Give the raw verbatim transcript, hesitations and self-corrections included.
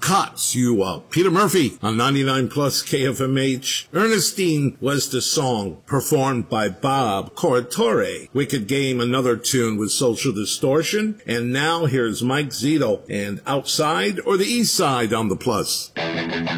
Cots, you, uh, Peter Murphy on ninety-nine plus K F M H. Ernestine was the song performed by Bob Corritore. Wicked Game, another tune with Social Distortion. And now here's Mike Zito and Outside or the East Side on the Plus.